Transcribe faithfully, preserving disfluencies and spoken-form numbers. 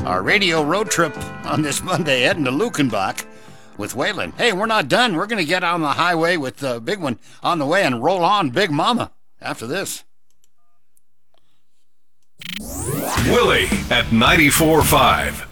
our radio road trip on this Monday, heading to Lukenbach with Waylon. Hey, we're not done. We're going to get on the highway with the big one on the way and roll on Big Mama after this. Willie at ninety-four point five.